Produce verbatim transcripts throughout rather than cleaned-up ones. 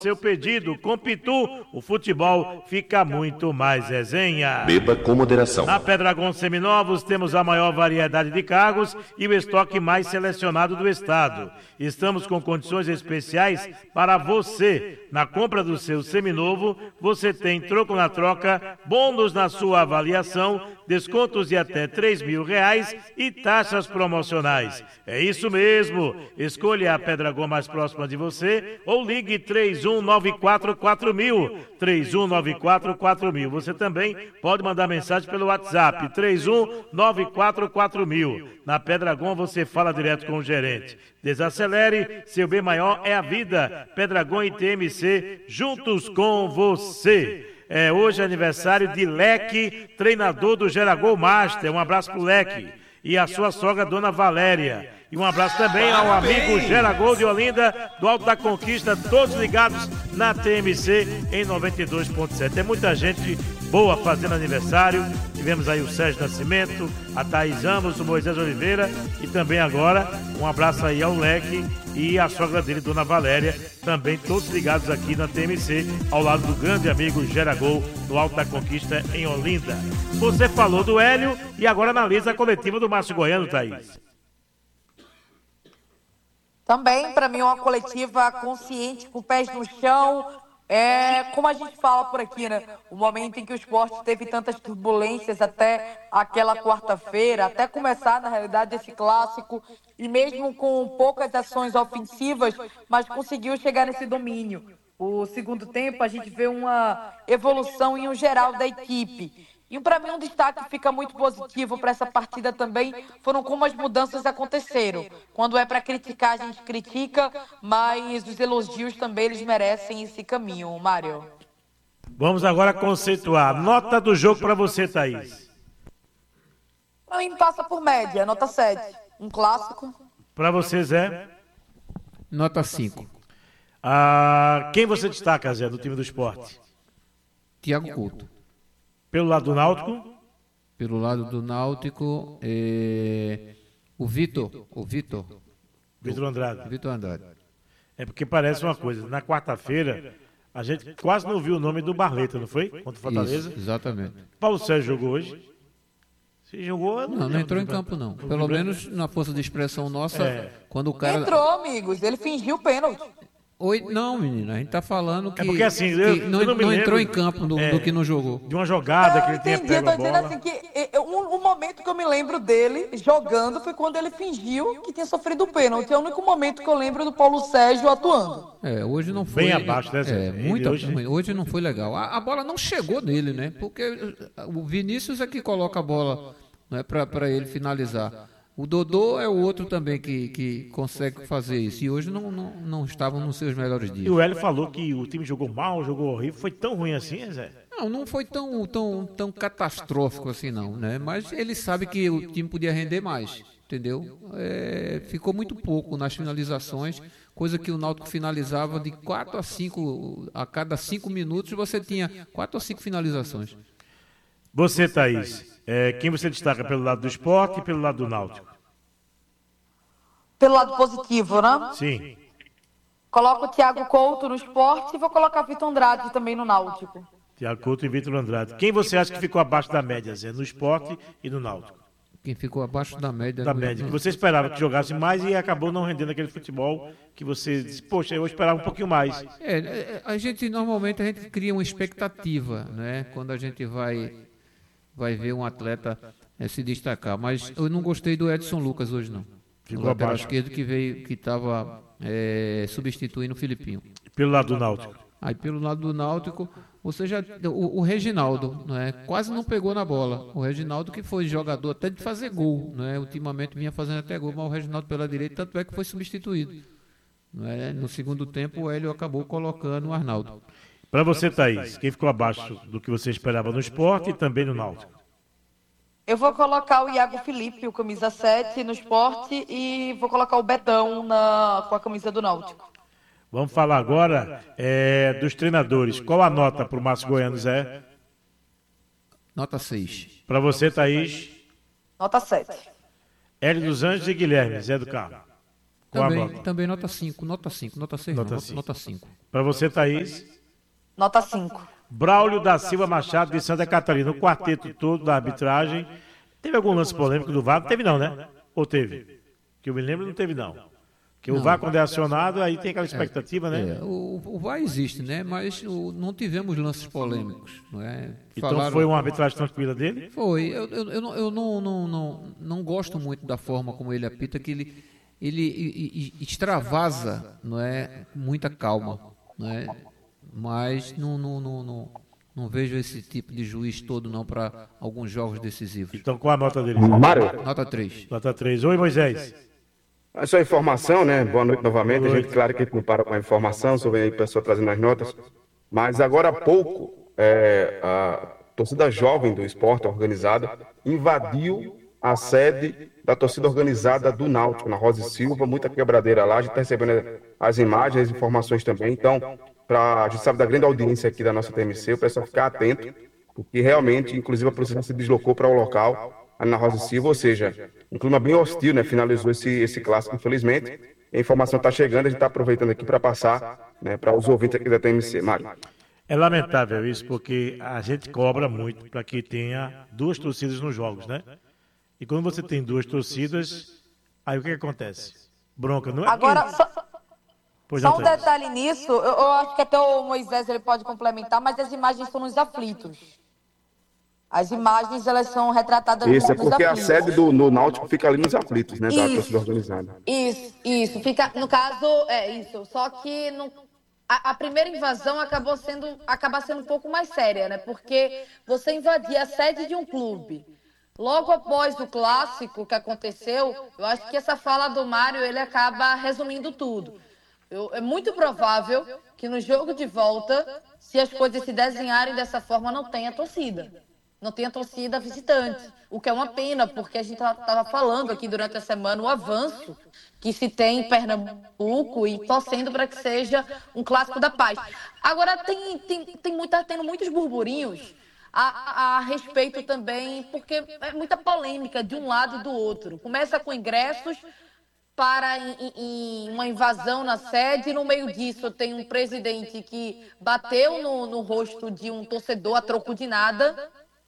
seu pedido. Com Pitu, o futebol fica muito mais resenha. Beba com moderação. Na Pedragon Seminovos temos a maior variedade de carros e o estoque mais selecionado do estado. Estamos com condições especiais para você. Na compra do seu seminovo, você tem troco na troca, bônus na sua avaliação, descontos de até três mil reais e taxas promocionais. É isso mesmo. Escolha a Pedragon mais próxima de você ou ligue três um nove quatro quatro mil. três um nove quatro quatro mil. Você também pode mandar mensagem pelo WhatsApp três um nove quatro quatro mil. Na Pedragon você fala direto com o gerente. Desacelere, seu bem maior é a vida. Pedragon e T M C juntos com você. É hoje aniversário de Leque, treinador do Geragol Master. Um abraço pro Leque e a sua sogra, Dona Valéria. E um abraço também ao amigo Geragol de Olinda, do Alto da Conquista, todos ligados na T M C em noventa e dois ponto sete. Tem muita gente boa fazendo aniversário. Tivemos aí o Sérgio Nascimento, a Thaís Amos, o Moisés Oliveira e também agora um abraço aí ao Leque e a sogra dele, Dona Valéria, também todos ligados aqui na T M C, ao lado do grande amigo Geragol, do Alto da Conquista em Olinda. Você falou do Hélio e agora analisa a coletiva do Márcio Goiano, Thaís. Também, para mim, uma coletiva consciente, com pés no chão. É, como a gente fala por aqui, né? O momento em que o esporte teve tantas turbulências até aquela quarta-feira, até começar, na realidade, esse clássico, e mesmo com poucas ações ofensivas, mas conseguiu chegar nesse domínio. O segundo tempo, a gente vê uma evolução em um geral da equipe. E para mim um destaque fica muito positivo para essa partida também foram como as mudanças aconteceram. Quando é para criticar, a gente critica, mas os elogios também eles merecem esse caminho, Mário. Vamos agora conceituar. Nota do jogo para você, Thaís. Para mim passa por média, nota sete. Um clássico. Para você, Zé? Nota cinco. Ah, quem você destaca, Zé, do time do esporte? Thiago Couto. Pelo lado do Náutico? Pelo lado do Náutico, é... o Vitor. O Vitor. Vitor Andrade. Vitor Andrade. É porque parece uma coisa. Na quarta-feira, a gente quase não viu o nome do Barleta, não foi? Contra o Fortaleza. Isso, exatamente. Paulo Sérgio jogou hoje? Se jogou... Não, não entrou em campo, não. Pelo menos na força de expressão nossa, é. Quando o cara... Entrou, amigos. Ele fingiu o pênalti. Oi, não, menino, a gente tá falando que, é porque, assim, que eu, não, eu não, não entrou em campo do, é, do que não jogou. De uma jogada não, que ele tinha entendi, pego a bola. Eu tô dizendo assim que um, um momento que eu me lembro dele jogando foi quando ele fingiu que tinha sofrido o pênalti. É o único momento que eu lembro do Paulo Sérgio atuando. É, hoje não foi... Bem abaixo, né? É, muito hoje... hoje não foi legal. A, a bola não chegou nele, né? Porque o Vinícius é que coloca a bola, né, para ele finalizar. O Dodô é o outro também que, que consegue fazer isso. E hoje não, não, não estavam nos seus melhores dias. E o Hélio falou que o time jogou mal, jogou horrível. Foi tão ruim assim, Zé? Não, não foi tão, tão, tão catastrófico assim, não, né? Mas ele sabe que o time podia render mais, entendeu? É, ficou muito pouco nas finalizações, coisa que o Náutico finalizava de quatro a cinco, a cada cinco minutos você tinha quatro a cinco finalizações. Você, Thaís, é, quem você destaca pelo lado do esporte e pelo lado do Náutico? Pelo lado positivo, né? Sim. Coloco o Thiago Couto no esporte e vou colocar Vitor Andrade também no Náutico. Thiago Couto e Vitor Andrade. Quem você acha que ficou abaixo da média, Zé, no esporte e no Náutico? Quem ficou abaixo da média... Da no... média, que você esperava que jogasse mais e acabou não rendendo aquele futebol que você disse, poxa, eu esperava um pouquinho mais. É, a gente, normalmente, a gente cria uma expectativa, né? Quando a gente vai... vai ver um atleta é, se destacar. Mas eu não gostei do Edson Lucas hoje, não. Ficou o lateral abaixo. esquerdo que veio, que estava é, substituindo o Filipinho. Pelo lado do Náutico. Aí pelo lado do Náutico, ou seja, o, o Reginaldo, não é? Quase não pegou na bola. O Reginaldo que foi jogador até de fazer gol, não é? Ultimamente vinha fazendo até gol, mas o Reginaldo pela direita, tanto é que foi substituído. Não é? No segundo tempo, o Hélio acabou colocando o Arnaldo. Para você, Thaís, quem ficou abaixo do que você esperava no esporte e também no Náutico? Eu vou colocar o Iago Felipe, o camisa sete, no esporte, e vou colocar o Betão na, com a camisa do Náutico. Vamos falar agora é, dos treinadores. Qual a nota para o Márcio Goiano, Zé? Nota seis. Para você, Thaís? Nota sete. Hélio dos Anjos e Guilherme, Zé do Carmo. Qual também, a nota? também nota cinco, nota cinco, nota seis, Nota não, cinco. nota cinco. Para você, Thaís? Nota cinco. Braulio da Silva Machado, de Santa Catarina. O quarteto todo da arbitragem. Teve algum lance polêmico do V A R? Não teve não, né? Ou teve? Que eu me lembro, não teve não. Porque o V A R, quando é acionado, aí tem aquela expectativa, né? É, o, o V A R existe, né? Mas o, não tivemos lances polêmicos, não é? Então Falaram- foi uma arbitragem tranquila dele? Foi. Eu, eu, eu, não, eu não, não, não, não gosto muito da forma como ele apita, que ele, ele e- e- extravasa, não é? Muita calma, não é? Mas não, não, não, não, não vejo esse tipo de juiz todo não para alguns jogos decisivos. Então qual a nota dele? Mário, Nota três. Nota três. Oi, Moisés. a sua informação, né? Boa noite novamente. A gente, claro que a gente não para com a informação, só vem aí pessoa trazendo as notas. Mas agora há pouco, é, a torcida jovem do esporte organizada invadiu a sede da torcida organizada do Náutico, na Rosa e Silva, muita quebradeira lá. A gente está recebendo as imagens, as informações também. Então, pra, a gente sabe da grande audiência aqui da nossa T M C, o pessoal ficar atento, porque realmente, inclusive, a polícia se deslocou para o local, ali na Rosa e Silva, ou seja, um clima bem hostil, né? Finalizou esse, esse clássico, infelizmente. A informação está chegando, a gente está aproveitando aqui para passar, né, para os ouvintes aqui da T M C. Mário. É lamentável isso, porque a gente cobra muito para que tenha duas torcidas nos jogos, né? E quando você tem duas torcidas, aí o que, que acontece? Bronca, não é? Agora, que- só, Pois só não, um Thaís. detalhe nisso, eu, eu acho que até o Moisés ele pode complementar, mas as imagens são nos aflitos. As imagens, elas são retratadas Isso, é nos porque a aflitos. sede do no Náutico fica ali nos aflitos, né? Da Isso. torcida organizada. Isso, isso. Fica, no caso, é isso. Só que no, a, a primeira invasão acabou sendo, acaba sendo um pouco mais séria, né? Porque você invadir a sede de um clube logo após o clássico que aconteceu, eu acho que essa fala do Mário, ele acaba resumindo tudo. Eu, é muito provável que no jogo de volta, se as coisas se desenharem dessa forma, não tenha torcida. Não tenha torcida visitante, o que é uma pena, porque a gente estava falando aqui durante a semana o avanço que se tem em Pernambuco e torcendo para que seja um clássico da paz. Agora, tem, tem, tem muita, tendo muitos burburinhos a, a respeito também, porque é muita polêmica de um lado e do outro. Começa com ingressos para em, em uma invasão na sede, e no meio disso tem um presidente que bateu no, no rosto de um torcedor a troco de nada.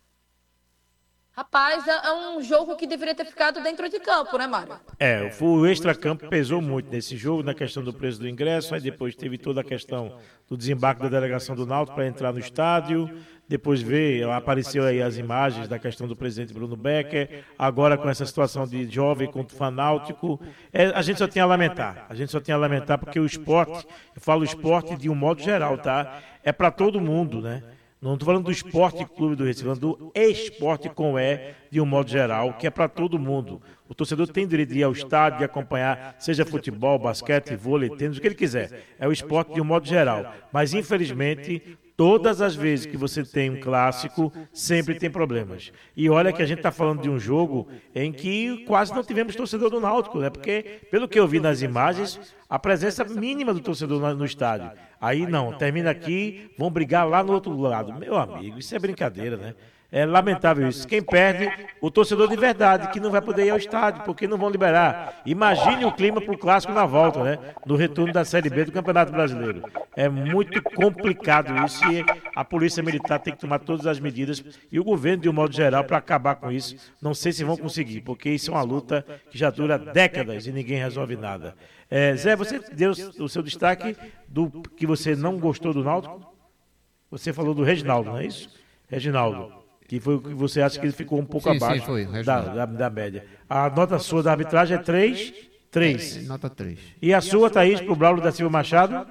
Rapaz, é um jogo que deveria ter ficado dentro de campo, né, Mário? É, o extracampo pesou muito nesse jogo, na questão do preço do ingresso, aí depois teve toda a questão do desembarque da delegação do Náutico para entrar no estádio, depois veio, apareceu aí as imagens da questão do presidente Bruno Becker, agora com essa situação de jovem contra o fanáutico, é, a gente só tem a lamentar, a gente só tem a lamentar porque o esporte, eu falo esporte de um modo geral, tá? É para todo mundo, né? Não estou falando do Esporte Clube do Recife, falando do esporte com E, de um modo geral, que é para todo mundo. O torcedor tem direito de ir ao estádio, de acompanhar, seja futebol, basquete, vôlei, tênis, o que ele quiser. É o esporte de um modo geral. Mas, infelizmente, todas as vezes que você tem um clássico, sempre tem problemas. E olha que a gente está falando de um jogo em que quase não tivemos torcedor do Náutico, né? Porque, pelo que eu vi nas imagens, a presença mínima do torcedor no, no estádio. Aí não, termina aqui, vão brigar lá no outro lado. Meu amigo, isso é brincadeira, né? É lamentável isso. Quem perde, o torcedor de verdade, que não vai poder ir ao estádio, porque não vão liberar. Imagine o clima para o clássico na volta, né? No retorno da Série B do Campeonato Brasileiro. É muito complicado isso e a Polícia Militar tem que tomar todas as medidas e o governo, de um modo geral, para acabar com isso. Não sei se vão conseguir, porque isso é uma luta que já dura décadas e ninguém resolve nada. É, Zé, você deu o seu destaque do que você não gostou do Náutico? Você falou do Reginaldo, não é isso? Reginaldo. Que foi o que você acha que ele ficou um pouco Sim, abaixo sim, foi, da, da, da média. A nota sua da arbitragem é três, três. Nota três. E a sua, Thaís, para o Braulio da Silva Machado?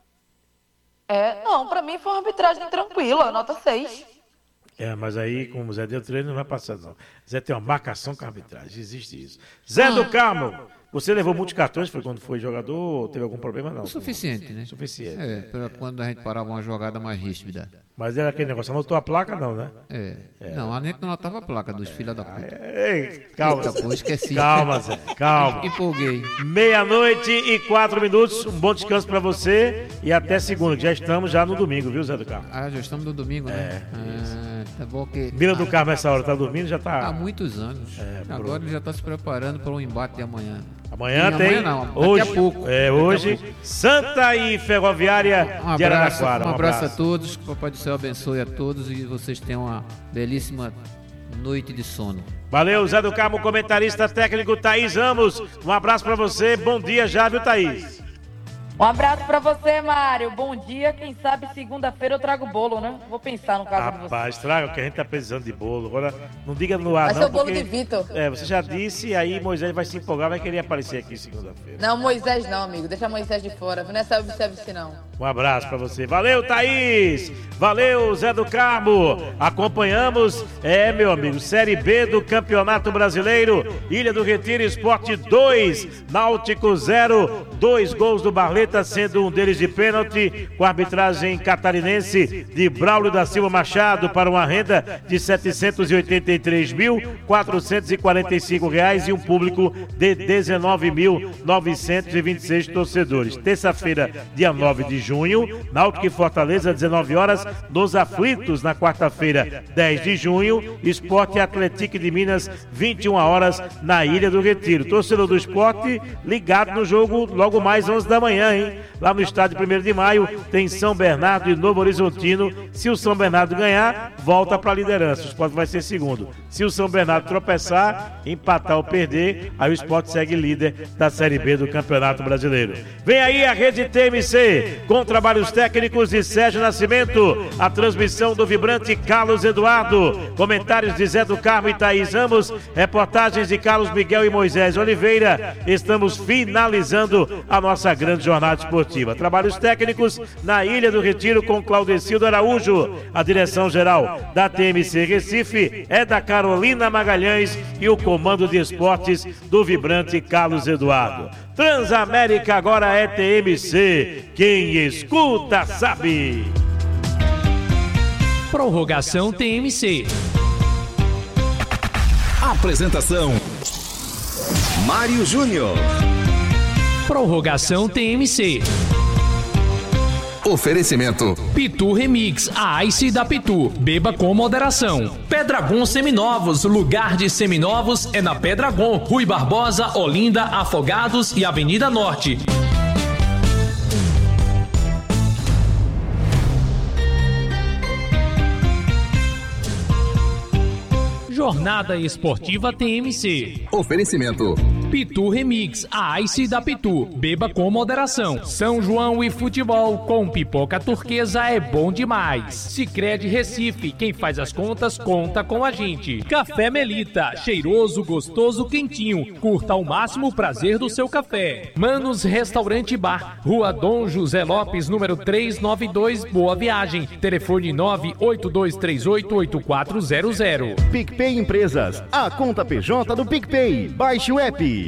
É, não, pra mim foi uma arbitragem tranquila, nota seis. É, mas aí, como o Zé deu treino, não vai passar, não. Zé tem uma marcação com a arbitragem, existe isso. Zé do Carmo, você levou muitos cartões, foi quando foi jogador, ou teve algum problema? Não. O suficiente, né? Suficiente. É, para quando a gente parava uma jogada mais ríspida. Mas era aquele negócio, anotou a placa, não, né? É. Não, a gente não notava a placa dos filhos da puta. Ei, calma, Eita, pô, esqueci. calma, Zé, calma. Empolguei. Meia-noite e quatro minutos, um bom descanso para você e até segunda, que já estamos já no domingo, viu, Zé do Carmo? Ah, já estamos no domingo, né? É, tá bom que... Mila do Carmo, essa hora, tá dormindo, já Há tá... muitos anos. Agora ele já está se preparando para o embate de amanhã. Amanhã Sim, tem, amanhã não, daqui hoje, a pouco. é, hoje, Santa e Ferroviária Um de abraço, Araraquara. um abraço a todos, que o Papai do Céu abençoe a todos e vocês tenham uma belíssima noite de sono. Valeu, Zé do Carmo, comentarista técnico Thaís Ramos. Um abraço pra você, bom dia já, viu, Thaís? Um abraço pra você, Mário. Bom dia. Quem sabe segunda-feira eu trago bolo, né? Vou pensar no caso de você. Rapaz, traga, que a gente tá precisando de bolo. Agora, não diga no ar, Vai não. ser o bolo porque, de Vitor. É, você já disse, aí Moisés vai se empolgar, vai querer aparecer aqui segunda-feira. Não, Moisés não, amigo. Deixa Moisés de fora. Não é self-service, não. Um abraço pra você. Valeu, Thaís! Valeu, Zé do Carmo! Acompanhamos, é, meu amigo, Série B do Campeonato Brasileiro. Ilha do Retiro, Esporte dois, Náutico zero. Dois gols do Barleta, sendo um deles de pênalti, com a arbitragem catarinense de Braulio da Silva Machado, para uma renda de setecentos e oitenta e três mil, quatrocentos e quarenta e cinco reais e um público de dezenove mil, novecentos e vinte e seis torcedores. Terça-feira, dia nove de junho, Náutico e Fortaleza, dezenove horas, nos Aflitos. Na quarta-feira, dez de junho, Esporte e Atlético de Minas, vinte e uma horas, na Ilha do Retiro. Torcedor do Esporte, ligado no jogo logo mais onze da manhã, hein? Lá no estádio primeiro de maio, tem São Bernardo e Novo Horizontino. Se o São Bernardo ganhar, volta para a liderança. O Sport vai ser segundo. Se o São Bernardo tropeçar, empatar ou perder, aí o Sport segue líder da Série B do Campeonato Brasileiro. Vem aí a Rede T M C, com trabalhos técnicos de Sérgio Nascimento, a transmissão do vibrante Carlos Eduardo, comentários de Zé do Carmo e Thaís Ramos, reportagens de Carlos Miguel e Moisés Oliveira. Estamos finalizando a nossa grande jornada esportiva. Trabalhos técnicos na Ilha do Retiro com Claudecildo Araújo. A direção-geral da T M C Recife é da Carolina Magalhães e o comando de esportes do vibrante Carlos Eduardo. Transamérica agora é T M C. Quem escuta sabe. Prorrogação T M C. Apresentação: Mário Júnior. Prorrogação T M C. Oferecimento: Pitu Remix, a Ice da Pitu. Beba com moderação. Pedragon Seminovos, lugar de seminovos é na Pedragon. Rui Barbosa, Olinda, Afogados e Avenida Norte. Jornada Esportiva T M C. Oferecimento: Pitu Remix, a Ice da Pitu. Beba com moderação. São João e futebol com pipoca turquesa é bom demais. Sicredi Recife, quem faz as contas, conta com a gente. Café Melita, cheiroso, gostoso, quentinho. Curta ao máximo o prazer do seu café. Manos Restaurante Bar, Rua Dom José Lopes, número trezentos e noventa e dois, Boa Viagem. Telefone nove oito dois três oito oito quatro zero zero. PicPay Empresas, a conta P J do PicPay. Baixe o app.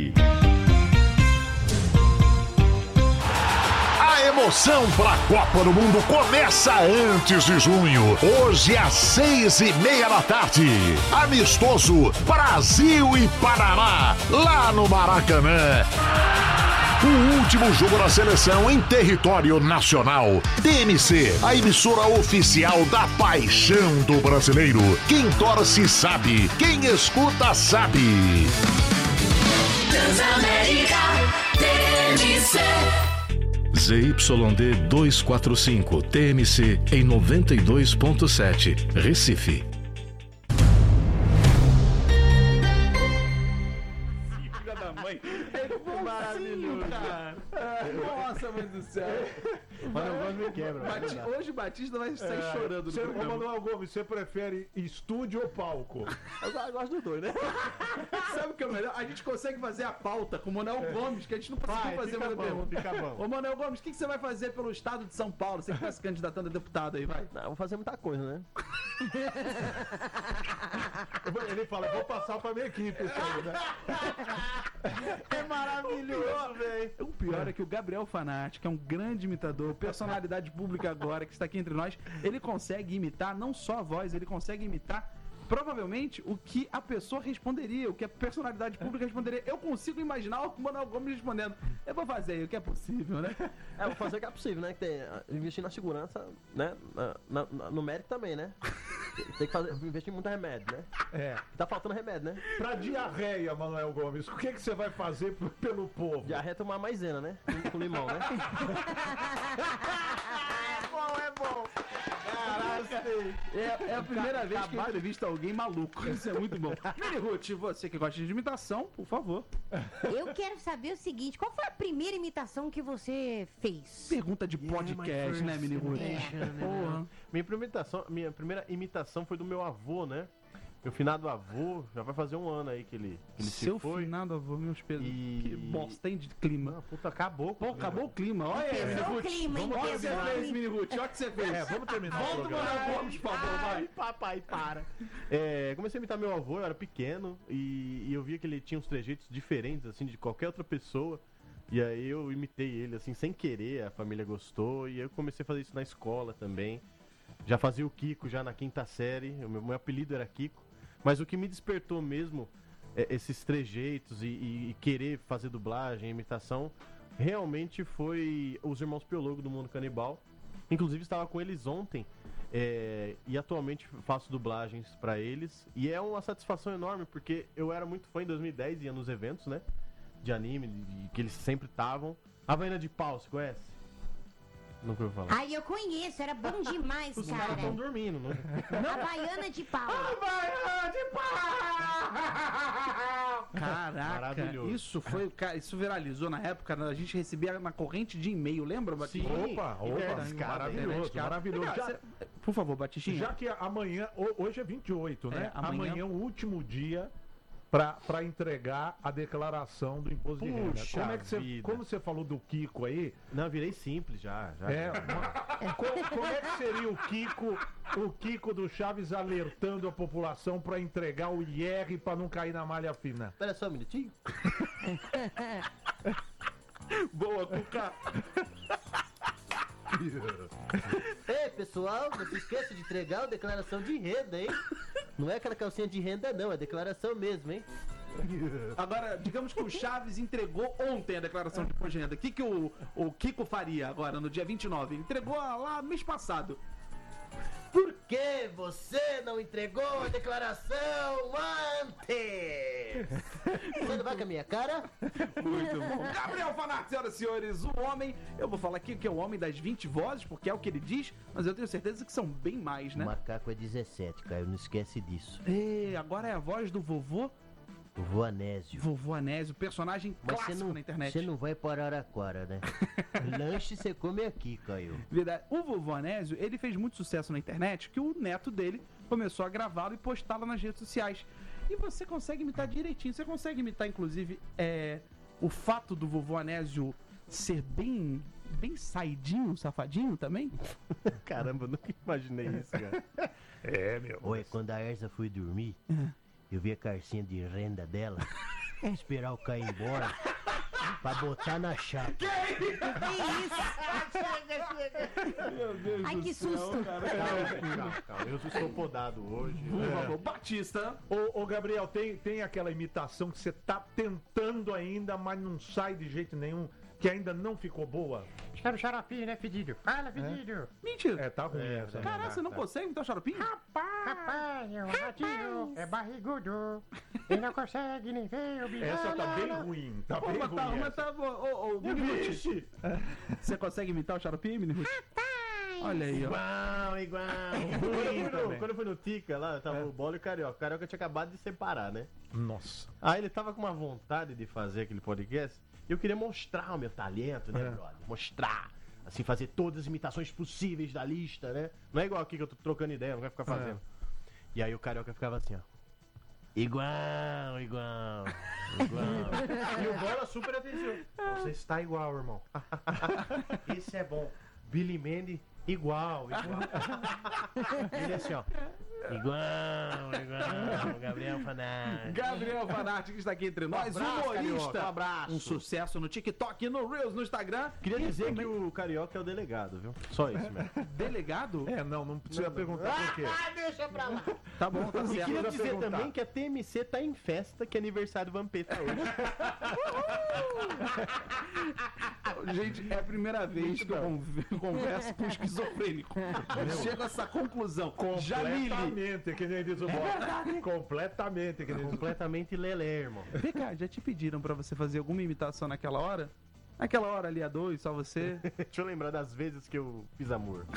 A emoção para a Copa do Mundo começa antes de junho. Hoje às seis e meia da tarde. Amistoso Brasil e Paraná, lá no Maracanã. O último jogo da seleção em território nacional. T M C, a emissora oficial da paixão do brasileiro. Quem torce sabe, quem escuta sabe. Transamérica T M C. Z Y D duzentos e quarenta e cinco, T M C em noventa e dois ponto sete, Recife. Nossa, mãe do céu. Manuel Gomes me quebra. Bati... Hoje o Batista vai sair é, chorando. Você, ô Manuel Gomes, você prefere estúdio ou palco? Eu, eu gosto dos dois, né? Sabe o que é o melhor? A gente consegue fazer a pauta com o Manuel é. Gomes, que a gente não conseguiu vai, fazer uma pergunta. Fica bom. Ô Manuel Gomes, o que, que você vai fazer pelo estado de São Paulo? Você que está se candidatando a deputado aí, vai. Não, eu vou fazer muita coisa, né? Ele fala, vou passar pra minha equipe isso aí, né? É maravilhoso, velho. O pior é que o Gabriel Fanati, que é um grande imitador, personalidade pública agora, que está aqui entre nós, ele consegue imitar não só a voz, ele consegue imitar provavelmente o que a pessoa responderia, o que a personalidade pública responderia. Eu consigo imaginar o Manuel Gomes respondendo. Eu vou fazer aí o que é possível, né? É, vou fazer o que é possível, né? Que tem, investir na segurança, né? Na, na, no mérito também, né? Tem que fazer, investir muito remédio, né? É. Tá faltando remédio, né? Pra diarreia, Manuel Gomes, o que, que você vai fazer p- pelo povo? Diarreia é tomar maisena, né? Com, com limão, né? É bom, é bom. Caralho, é, é a primeira vez que eu entrevisto alguém maluco. Isso é muito bom. Mini Ruth, você que gosta de imitação, por favor. Eu quero saber o seguinte, qual foi a primeira imitação que você fez? Pergunta de podcast, né, Mini Ruth? Porra. Minha primeira imitação, minha primeira imitação foi do meu avô, né? Meu finado avô, já vai fazer um ano aí que ele, que ele Seu se foi. finado avô, meus pesos. E... Que bosta, hein, de clima. Não, puta, acabou. Pô, acabou o clima. Olha aí, Mini Ruth. Olha o que você fez, Mini Ruth. Olha o que você fez. É, vamos terminar o Volta o programa. Manuel Gomes, por favor, vai. Ai, papai, para. É, comecei a imitar meu avô, eu era pequeno, e, e eu via que ele tinha uns trejeitos diferentes, assim, de qualquer outra pessoa. E aí eu imitei ele, assim, sem querer, a família gostou, e eu comecei a fazer isso na escola também. Já fazia o Kiko já na quinta série, o meu, meu apelido era Kiko. Mas o que me despertou mesmo, é, esses trejeitos e, e, e querer fazer dublagem, imitação, realmente foi os Irmãos Piologo do Mundo Canibal. Inclusive estava com eles ontem, é, e atualmente faço dublagens pra eles. E é uma satisfação enorme, porque eu era muito fã em dois mil e dez, ia nos eventos, né, de anime, de, de, que eles sempre estavam. Havaiana de Pau, você conhece? Nunca ouviu falar. Ai, eu conheço, era bom demais, Os cara. caras estão dormindo, né? A baiana de pau. Havaiana de pau! Caraca, Maravilhoso. isso foi, cara, isso viralizou na época, né? A gente recebia na corrente de e-mail, lembra, Batista? Opa, opa, maravilhoso, maravilhoso. Cara, cê- por favor, Batistinha. Já que amanhã, ho- hoje é vinte e oito, né? É, amanhã- amanhã é o último dia para entregar a declaração do imposto de renda. Puxa Como é que você, vida. como você falou do Kiko aí? Não, virei simples já. já É, uma- co- como é que seria o Kiko, o Kiko do Chaves alertando a população para entregar o I R para não cair na malha fina? Espera só um minutinho. Boa, Cuca. Ei, pessoal, não se esqueça de entregar a declaração de renda, hein? Não é aquela calcinha de renda, não, é declaração mesmo, hein? Agora, digamos que o Chaves entregou ontem a declaração de imposto de renda. O que, que o, o Kiko faria agora, no dia vinte e nove? Ele entregou lá mês passado. Por que você não entregou a declaração antes? Você não vai com a minha cara? Muito bom. Gabriel Fanart, senhoras e senhores, o homem, eu vou falar aqui que é o homem das vinte vozes, porque é o que ele diz, mas eu tenho certeza que são bem mais, né? O macaco é dezessete, Caio, não esquece disso. E agora é a voz do vovô, Vovô Anésio. vovô Anésio, personagem Mas clássico você não, na internet. você não vai para Araraquara, né? Lanche você come aqui, Caio. Verdade. O vovô Anésio, ele fez muito sucesso na internet, que o neto dele começou a gravá-lo e postá-lo nas redes sociais. E você consegue imitar direitinho. Você consegue imitar, inclusive, é, o fato do vovô Anésio ser bem, bem saidinho, safadinho também? Caramba, eu nunca imaginei isso, cara. É, meu. Oi, quando a Erza foi dormir, eu vi a carcinha de renda dela, esperar o Caio embora, pra botar na chapa. Que isso? Meu Deus Ai, do que céu, susto. cara. Calma, calma, eu estou podado hoje. Por favor, Batista. Ô, ô, Gabriel, tem, tem aquela imitação que você tá tentando ainda, mas não sai de jeito nenhum, que ainda não ficou boa? Quero xaropinho, né, fedido? Fala, fedido. Mentira. É, tá ruim essa. Caraca, você não consegue imitar o xaropinho? Rapaz, o ratinho é barrigudo. E não consegue nem ver o bicho. Essa tá bem ruim, tá Pô, bem mas tá, ruim mas essa. tá, ô, ô, Mini Ruth. Você consegue imitar o xaropinho, Mini Ruth? Olha aí, ó. Igual, igual. Quando eu fui no- Quando eu fui no Tica lá, tava o Bola e o Carioca. O Carioca tinha acabado de separar, né? Nossa. Aí ele tava com uma vontade de fazer aquele podcast. E eu queria mostrar o meu talento, né, É. brother? Mostrar. Assim, fazer todas as imitações possíveis da lista, né? Não é igual aqui que eu tô trocando ideia, não vai ficar fazendo. E aí o Carioca ficava assim, ó. Igual, igual, igual. E o Bola super atenção. Você está igual, irmão. Isso é bom. Billy Mandy, igual, igual. Ele assim, ó. Igual, igual. Gabriel Fanart. Gabriel Fanart, que está aqui entre nós, Um abraço, humorista. Carioca, um abraço. Um sucesso no TikTok, no Reels, no Instagram. Queria E dizer também- que o Carioca é o delegado, viu? Só isso mesmo. Delegado? É, não, não precisa perguntar por quê. Ah, deixa pra lá. Tá bom, tá E certo. queria Precisa dizer perguntar. também que a T M C tá em festa, que é aniversário do Vampeta hoje. Gente, é a primeira vez que eu conv- converso com um esquizofrênico. Chego a essa conclusão. Jamile, Completamente, que nem diz o Bob. Completamente, que nem diz o Completamente lelé, irmão. Vem cá, já te pediram pra você fazer alguma imitação naquela hora? Naquela hora ali a dois, só você? Deixa eu lembrar das vezes que eu fiz amor.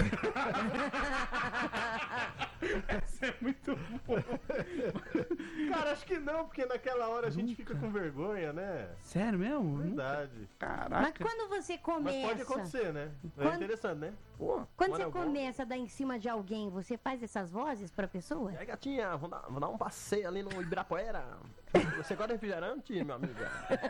Essa é muito bom. Cara, acho que não, porque naquela hora a gente fica com vergonha, né? Sério mesmo? Verdade. Caraca. Mas quando você começa... Mas pode acontecer, né? É Quando- interessante, né? Pô, Quando Olha, você eu gosto. começa a dar em cima de alguém, você faz essas vozes pra pessoa? E aí, gatinha, vamos dar, vamos dar um passeio ali no Ibirapuera. Você gosta de refrigerante, meu amigo?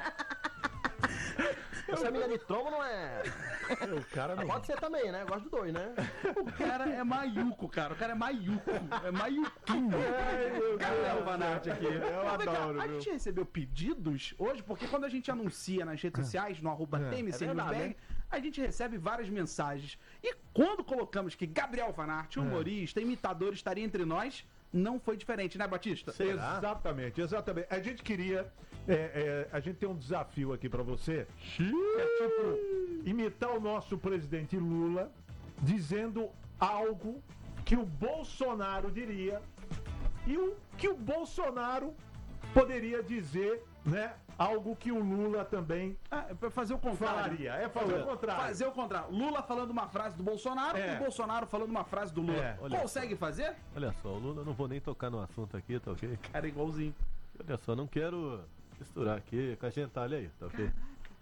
Você é menina de trombo, não é? O cara não... Pode ser também, né? Eu gosto do dois, né? o cara é maiuco, cara. O cara é maiuco. É maiuquinho. Gabriel Vanatti aqui. Eu Mas vem cá, adoro, A viu? gente recebeu pedidos hoje, porque quando a gente anuncia nas redes sociais, no arroba É T M C News verdade, B R, né? a gente recebe várias mensagens. E quando colocamos que Gabriel Vanatti, humorista, imitador, estaria entre nós, não foi diferente, né, Batista? Exatamente, exatamente. A gente queria. é, é, a gente tem um desafio aqui pra você. Que é tipo imitar o nosso presidente Lula dizendo algo que o Bolsonaro diria e o que o Bolsonaro poderia dizer, né? Algo que o Lula também Ah, é pra fazer o contrário. falaria. É fazer o contrário. Fazer o contrário. Lula falando uma frase do Bolsonaro É. e o Bolsonaro falando uma frase do Lula. É, olha Consegue fazer? Olha só, o Lula, eu não vou nem tocar no assunto aqui, tá ok? Cara, igualzinho. Olha só, não quero misturar aqui com a gentalha aí, tá ok?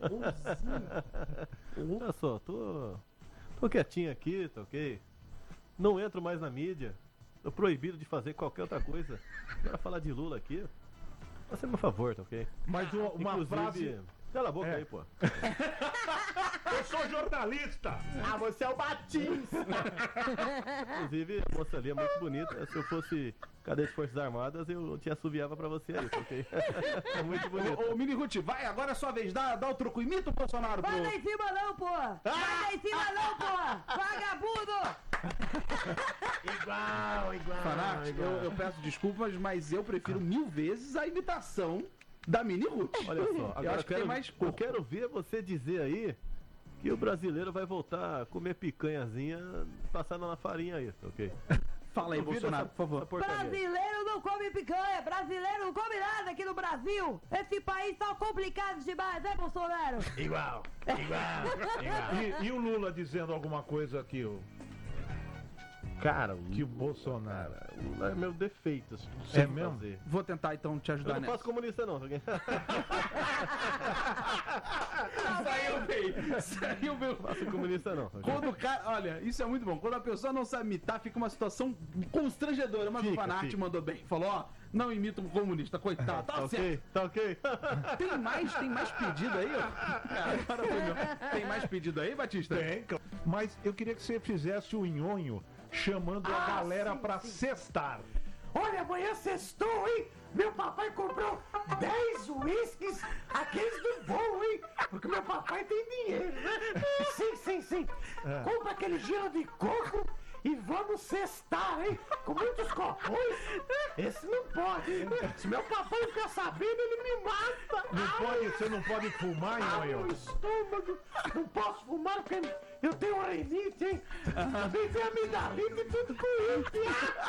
Olha só, tô, tô quietinho aqui, tá ok? Não entro mais na mídia. Tô proibido de fazer qualquer outra coisa. Agora falar de Lula aqui, faça meu favor, tá ok? Mas o- uma Inclusive, frase. Cala a boca É. aí, pô. Eu sou jornalista! Ah, você é o Batista! Inclusive, a moça ali é muito bonita. Se eu fosse cadete de Forças Armadas, eu te assoviava pra você aí, tá ok? É muito bonito. Ô, ô Mini Ruth, vai, agora é sua vez. Dá, dá o truco. Imita o Bolsonaro, pô. Vai lá em cima não, pô! Vai lá em cima não, pô! Vagabundo! Igual, igual. Fanático, eu, eu peço desculpas, mas eu prefiro mil vezes a imitação da Mini Ruth. Olha só, eu agora acho eu que quero, tem mais eu corpo. quero ver você dizer aí que o brasileiro vai voltar a comer picanhazinha passada na farinha aí, tá ok? Fala aí, Duvido Bolsonaro, essa- por favor. essa porcaria aí. Brasileiro não come picanha! Brasileiro não come nada aqui no Brasil! Esse país tá complicado demais, né, Bolsonaro? Igual, igual, igual. E, e o Lula dizendo alguma coisa aqui, o, Cara, o que o Bolsonaro. Lula é meu defeito, assim, não É sei mesmo? fazer. Vou tentar então te Eu ajudar não nessa. faço comunista não, tá ok? Saiu bem, saiu bem. Não faço comunista não. tá ok? Quando o cara, olha, isso é muito bom. Quando a pessoa não sabe imitar, fica uma situação constrangedora. Mas o Fica, Fanart fica. mandou bem. Falou, ó, não imita um comunista, coitado. Tá, Tá certo. ok, tá ok. Tem mais, tem mais pedido aí, ó. Agora foi meu. Tem mais pedido aí, Batista? Tem, claro. Mas eu queria que você fizesse o nhonho chamando a galera pra cestar. Olha, amanhã sextou, hein? Meu papai comprou dez uísques, aqueles do bom, hein? Porque meu papai tem dinheiro, né? Sim, sim, sim. É. Compra aquele gelo de coco e vamos cestar, hein? Com muitos copões. Esse não pode, hein? Se meu papai ficar sabendo, ele me mata. Não Ai, pode, você não pode fumar, ah, meu nhonho? estômago. Não posso fumar porque eu tenho rinite, hein? Também tenho amidalite e tudo com isso.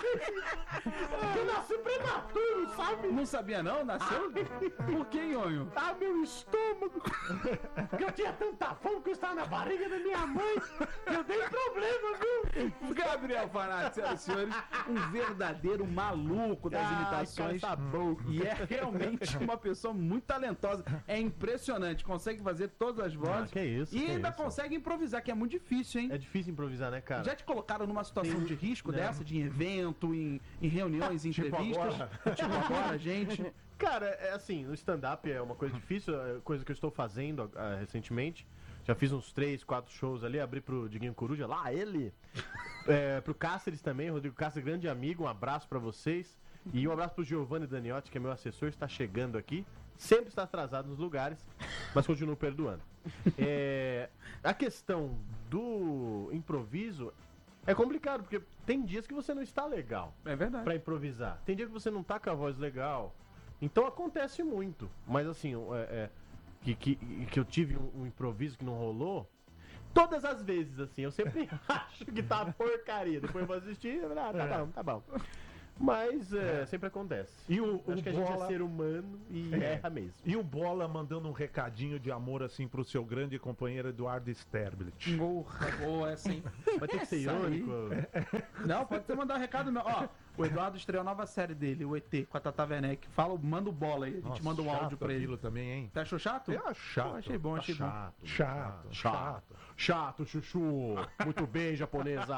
Eu nasci prematuro, sabe? Não sabia não? Nasceu? Por que, Nhonho? Ah, meu estômago! Porque eu tinha tanta fome que eu estava na barriga da minha mãe. Eu dei problema, viu? Gabriel Fanatti, senhoras e senhores, um verdadeiro maluco das Ai, imitações. cara, tá bom. E é realmente uma pessoa muito talentosa. É impressionante, consegue fazer todas as vozes. Ah, que isso, E que ainda isso. consegue improvisar, que é muito difícil, hein? É difícil improvisar, né, cara? Já te colocaram numa situação de risco Não. dessa, de evento, em, em reuniões, em Tipo entrevistas? agora. Tipo agora, gente. Cara, é assim, no stand-up é uma coisa difícil, é coisa que eu estou fazendo ah, recentemente. Já fiz uns três, quatro shows ali, abri pro Diguinho Coruja, lá ele. É, pro Cáceres também, Rodrigo Cáceres, grande amigo, um abraço pra vocês. E um abraço pro Giovanni Daniotti, que é meu assessor, está chegando aqui. Sempre está atrasado nos lugares, mas continuo perdoando. É, a questão do improviso é complicado, porque tem dias que você não está legal. É verdade. Pra improvisar. Tem dia que você não tá com a voz legal. Então acontece muito. Mas assim, é, é, que, que, que eu tive um, um improviso que não rolou. Todas as vezes, assim, eu sempre acho que tá porcaria. Depois eu vou assistir, ah, tá É. bom, tá bom. Mas é, sempre acontece. E o, Acho o que a Bola... gente é ser humano e É. erra mesmo. E o Bola mandando um recadinho de amor assim pro seu grande companheiro Eduardo Sterblit. Porra, boa essa, hein? Vai ter que ser Essa aí. irônico. Não, pode ter mandar um recado meu. Ó, o Eduardo estreou a nova série dele, o E T, com a Tata Werneck. Fala, manda o bola aí. A gente Nossa, manda um chato áudio pra ele. aquilo também, hein? Você achou chato? É chato. Pô, achei bom, Tá achei chato, bom. Chato, chato. Chato, chuchu. Muito bem, japonesa.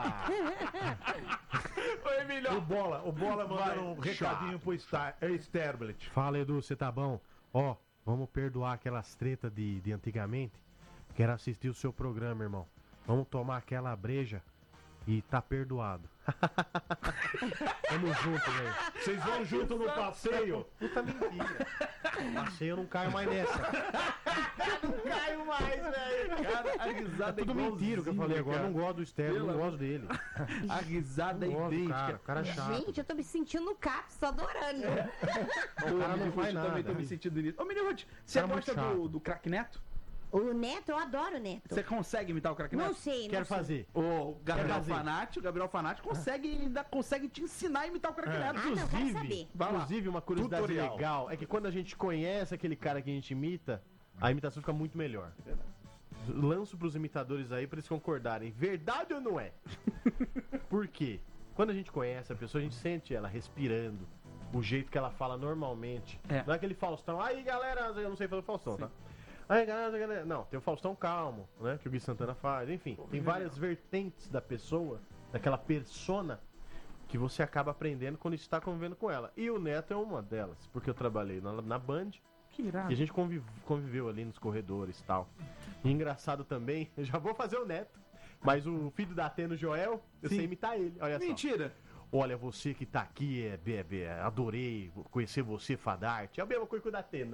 Oi, Emílio. O Bola, o Bola mandando Vai. um recadinho pro Star, é Sterblit. Fala, Edu, você tá bom? Ó, vamos perdoar aquelas tretas de, de antigamente. Quero assistir o seu programa, irmão. Vamos tomar aquela breja e tá perdoado. Tamo junto, velho. Vocês vão junto no passeio? Puta mentira. Passeio eu não caio mais nessa. Não caio mais, velho. Cara, a risada É tudo igualzinho, mentira o que eu falei agora. cara. Eu não gosto do Sterling, Pelo não amor- gosto dele. A risada é Não gosto do idêntica. cara, o cara é chato. Gente, eu tô me sentindo no CAPS, tô adorando. O cara não faz nada. Também tô me sentindo nisso. Ô, Menino Ruth, você Cara, muito gosta do, chato. do craque Neto? O Neto, eu adoro o Neto. Você consegue imitar o craque Neto? Não sei, não Quero sei. fazer. O Gabriel Quero fazer. Fanati, o Gabriel Fanati consegue, ele ainda consegue te ensinar a imitar o craque Neto. Ah, não, quero Inclusive, saber. Vai lá. inclusive, uma curiosidade Tutorial. legal é que quando a gente conhece aquele cara que a gente imita, a imitação fica muito melhor. Lanço pros imitadores aí pra eles concordarem. Verdade ou não é? Por quê? Quando a gente conhece a pessoa, a gente sente ela respirando, o jeito que ela fala normalmente. É. Não é aquele Faustão. Aí, galera, eu não sei fazer o Faustão, tá? Aí, galera, galera. Não, tem o Faustão calmo, né? Que o Gui Santana faz. Enfim, tem várias vertentes da pessoa, daquela persona, que você acaba aprendendo quando está convivendo com ela. E o Neto é uma delas, porque eu trabalhei na, na Band Que irado. e a gente conviv- conviveu ali nos corredores e tal. E engraçado também, eu já vou fazer o Neto, mas o filho da Atena, o Joel, eu Sim. sei imitar ele. Olha só. Mentira. Olha, você que tá aqui, é, é, é, adorei conhecer você, Fadarte. É a mesma coisa que o da Atena.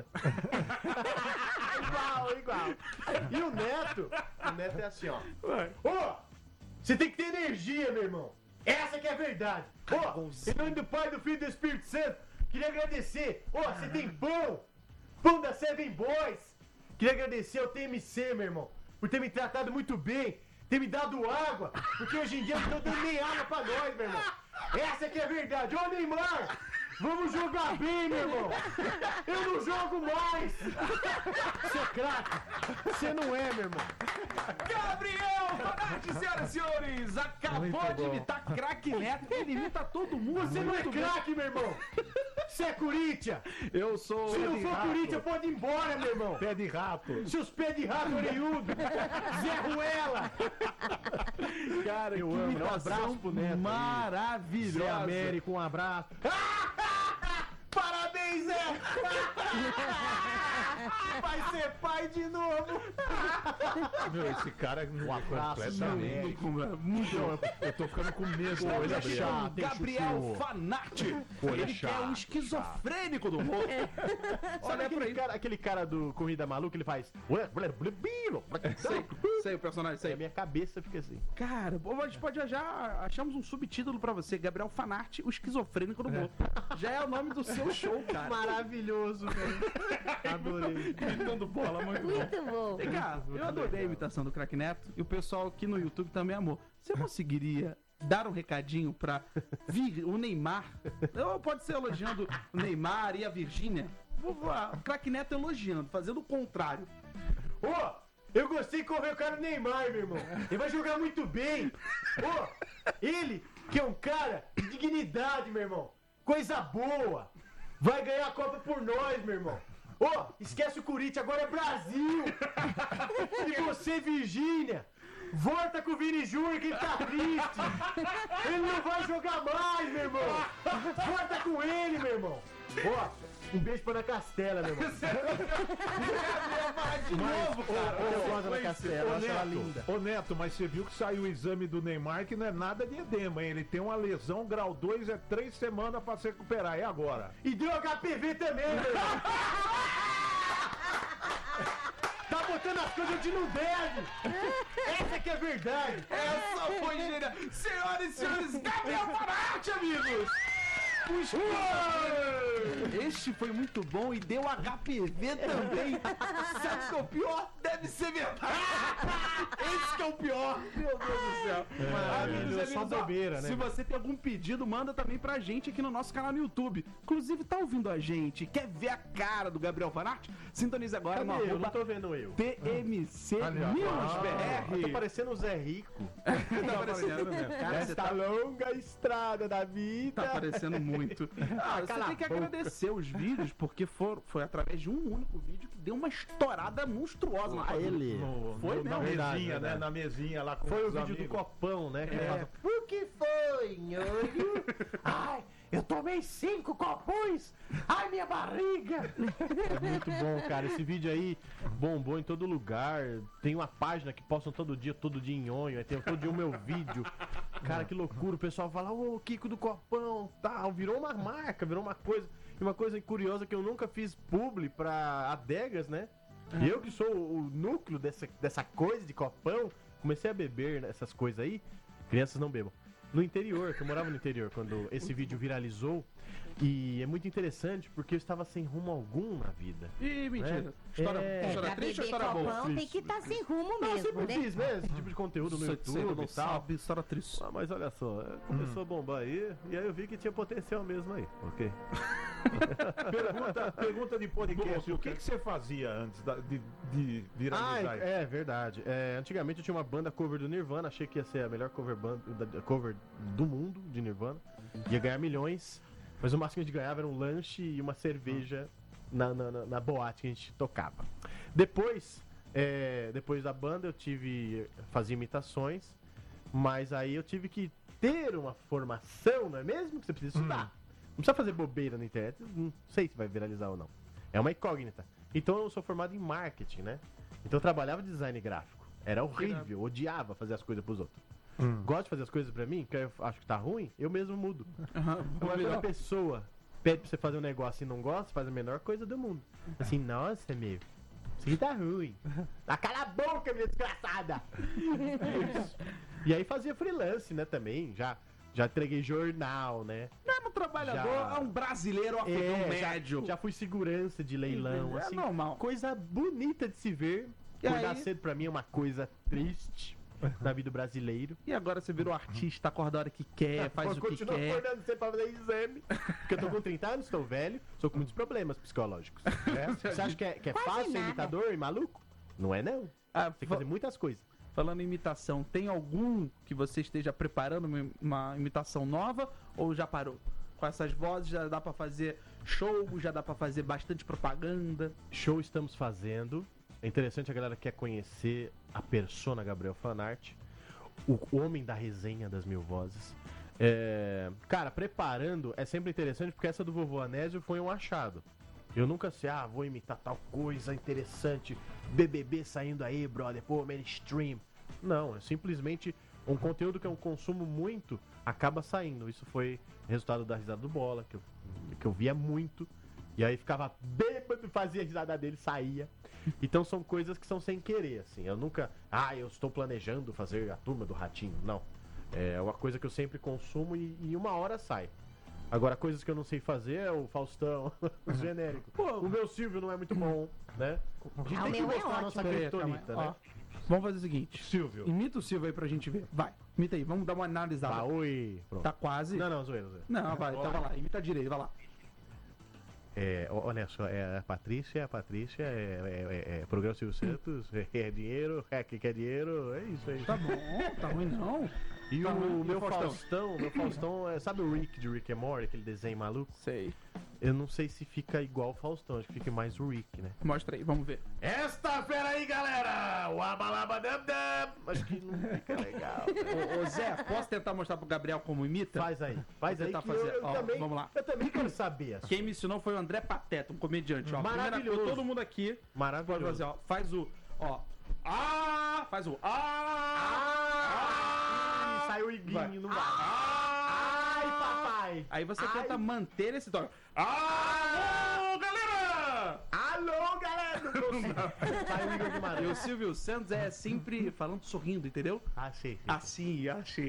igual, igual. E o Neto, o Neto é assim, ó. Ô, você tem que ter energia, meu irmão. Essa que é a verdade. Ô, em nome do Pai, do Filho e do Espírito Santo, queria agradecer. Ô, você tem pão, pão da Seven Boys. Queria agradecer ao T M C, meu irmão, por ter me tratado muito bem, ter me dado água, porque hoje em dia não estão dando nem água pra nós, meu irmão. Essa que é a verdade. Ô, Neymar, vamos jogar bem, meu irmão. Eu não jogo mais. Você é craque. Você não é, meu irmão. Gabriel Fanati, senhoras e senhores, acabou de imitar craque Neto. Ele imita todo mundo. Você não é muito bem. craque, meu irmão. Você é Corinthians. Eu sou. Se não for Corinthians, pode ir embora, meu irmão. Pé de rato. Seus pés de rato orelhudo. Zé Ruela. Cara, Eu que amo. Um imitação abraço pro Neto aí. maravilhosa. Zé Américo, um abraço. Parabéns, Zé! Vai ser pai de novo! Meu, esse cara é Um abraço, completamente. Muito, muito. Eu, eu tô ficando com medo. Pô, ele é Gabriel. chato, hein, Gabriel Chuchu? Fanati. Pô, ele é Ele que é chato, um esquizofrênico do humor. Sabe Olha pra aquele ele. cara, aquele cara do Corrida Maluca, ele faz... Sei, sei o personagem, A sei. minha cabeça fica assim. Cara, bom, a gente pode já, já achamos um subtítulo pra você, Gabriel Fanati, o esquizofrênico do humor. Já é o nome do seu show, cara. Maravilhoso, velho. Adorei. Gritando bola, muito bom. Muito bom. Vem cá, eu adorei a imitação do Craque Neto e o pessoal aqui no YouTube também amou. Você conseguiria dar um recadinho pra vir o Neymar? Ou pode ser elogiando o Neymar e a Virgínia? Vou- vou- O Craque Neto elogiando, fazendo o contrário. Ô, eu gostei de correr o cara Neymar, meu irmão. Ele vai jogar muito bem. Ô, ele, que é um cara de dignidade, meu irmão. Coisa boa. Vai ganhar a Copa por nós, meu irmão. Ô, esquece o Corinthians, agora é Brasil. E você, Virgínia, volta com o Vini Júnior que ele tá triste. Ele não vai jogar mais, meu irmão. Volta com ele, meu irmão. Ó, um beijo pra Ana Castela, meu irmão. De novo, cara. Eu gosto da Ana Castela, eu Ô, acho ela Neto, linda. ô Neto, mas você viu que saiu o exame do Neymar que não é nada de edema, hein? Ele tem uma lesão grau dois, é três semanas pra se recuperar. É agora. E deu H P V também, meu irmão. Tá botando as coisas onde não deve. Essa que é verdade. Essa foi genial. Senhoras e senhores, Gabriel Fanati, amigos. Este foi muito bom e deu H P V também. Sabe o que é o pior? Deve ser verdade. Esse que é o pior. Meu Deus do céu. É, Amigos, é só amigos, ó, bobeira, né, se mano? você tem algum pedido, manda também pra gente aqui no nosso canal no YouTube. Inclusive, tá ouvindo a gente? Quer ver a cara do Gabriel Fanart? Sintonize agora no Cadê eu? arroba Não tô vendo eu. T M C Olha, News ah, B R. Tô parecendo o Zé Rico. Tá parecendo mesmo. Cara, você Esta tá, longa estrada da vida. tá parecendo muito. Ah, você cala tem que a boca. agradecer os vídeos, porque for, foi através de um único vídeo que deu uma estourada monstruosa na Ah, página. ele. No- Foi no- na mesmo. mesinha, Verdade, né? verdade. Na mesinha lá com Foi o os vídeo do amigos. copão, né? Que É. ele fala, O que foi, nhonho? Ai, eu tomei cinco copões. Ai, minha barriga. é muito bom, cara. Esse vídeo aí bombou em todo lugar. Tem uma página que postam todo dia, todo dia em onho. Aí tem todo dia o meu vídeo. Cara, que loucura. O pessoal fala, ô, Kiko do Copão, tal. Virou uma marca, virou uma coisa. E uma coisa curiosa que eu nunca fiz publi pra adegas, né? E eu que sou o núcleo dessa, dessa coisa de copão, comecei a beber essas coisas aí. Crianças não bebam. No interior, que eu morava no interior quando esse vídeo viralizou. E é muito interessante porque eu estava sem rumo algum na vida. Ih, mentira. Né? História, É. história pra triste ou beber história boa? copão tem que estar sem rumo Não, eu mesmo, sempre né? fiz, né? Esse tipo de conteúdo no Você- você YouTube não e tal. sabe, história triste. Ah, mas olha só, começou a bombar aí, e aí eu vi que tinha potencial mesmo aí, ok? Pergunta, pergunta de podcast. O que, que você fazia antes da- de, de Ah, viralizar? é verdade. É, antigamente eu tinha uma banda cover do Nirvana, achei que ia ser a melhor cover, band, da- cover do mundo de Nirvana. Ia ganhar milhões, mas o máximo que a gente ganhava era um lanche e uma cerveja na, na, na- na boate que a gente tocava. Depois, é, depois da banda eu tive. Fazia imitações, mas aí eu tive que ter uma formação, não é mesmo? Que você precisa estudar. Não precisa fazer bobeira na internet, não sei se vai viralizar ou não. É uma incógnita. Então eu sou formado em marketing, né? Então eu trabalhava de design gráfico. Era horrível, odiava fazer as coisas pros outros. Gosto de fazer as coisas pra mim, que eu acho que tá ruim, eu mesmo mudo. Agora quando a pessoa pede pra você fazer um negócio e não gosta, faz a menor coisa do mundo. Assim, nossa, meu, isso aqui tá ruim. Ah, cala a boca, minha desgraçada! Isso. E aí fazia freelance, né, também, já... Já entreguei jornal, né? Mesmo trabalhador, Já- é um brasileiro afegão É, já- médio. Já, fui segurança de leilão, É assim. normal. Coisa bonita de se ver. E Acordar aí? cedo pra mim é uma coisa triste na vida do brasileiro. E agora você virou artista, acorda a hora que quer, faz o que Continuo quer. acordando cedo pra fazer exame. Porque eu tô com trinta anos, estou velho, sou com muitos problemas psicológicos. né? Você acha que é, que é Quase fácil ser nada. imitador e maluco? Não é, não. Ah, Tem que fa- fazer muitas coisas. Falando em imitação, tem algum que você esteja preparando uma, uma imitação nova ou já parou? Com essas vozes já dá pra fazer show, já dá pra fazer bastante propaganda. Show estamos fazendo. É interessante, a galera quer conhecer a persona Gabriel Fanart, o homem da resenha das mil vozes. É, cara, preparando é sempre interessante porque essa do Vovô Anésio foi um achado. Eu nunca sei, ah, vou imitar tal coisa interessante, B B B saindo aí, brother, pô, mainstream. Não, é simplesmente um conteúdo que eu consumo muito, acaba saindo. Isso foi resultado da risada do Bola, que eu, que eu via muito. E aí ficava bêbado, fazia a risada dele, saía. Então são coisas que são sem querer, assim. Eu nunca, ah, eu estou planejando fazer a turma do Ratinho. Não. É uma coisa que eu sempre consumo e, e uma hora sai. Agora, coisas que eu não sei fazer é o Faustão, o genérico. Pô, o meu Silvio não é muito bom, né? A gente Ah, tem o que meu é mostrar a nossa Peraí, criptonita, calma aí. né? Ó, vamos fazer o seguinte. Silvio. Imita o Silvio aí pra gente ver. Vai, imita aí, vamos dar uma analisada. Ah, oi. Pronto. Tá quase. Não, não, zoeira, zoeira. Não, vai, então vai lá, imita direito, vai lá. É, ó, olha só, é a Patrícia, a Patrícia, é, é, é, é programa Silvio Santos, é, é dinheiro, é que quer dinheiro, é isso aí. Tá bom, tá ruim não. E Tá o ruim. E meu o Faustão? Faustão, meu Faustão, é, sabe o Rick de Rick and Morty, aquele desenho maluco? Sei. Eu não sei se fica igual o Faustão, acho que fica mais o Rick, né? Mostra aí, vamos ver. Esta fera aí, galera! O abalaba dam dam! Acho que não fica legal. Ô, ô, Zé, posso tentar mostrar pro Gabriel como imita? Faz aí, faz Vou aí tentar que fazer. eu, eu Ó, também, vamos lá. eu também quero saber. assim. Quem me ensinou foi o André Pateta, um comediante, ó. Primeira Maravilhoso. coisa, todo mundo aqui pode Maravilhoso. fazer, ó. Faz o, ó. Ah! Faz o ah! Ih, saiu o Vai. iguinho no ar. Ai, papai! Aí você Ai. tenta manter esse toque. Alô, galera! Alô, galera! Não consigo. Saiu o Igor E o Guimarães. Silvio Santos é sempre falando sorrindo, entendeu? Ah, sim, sim. Assim, assim.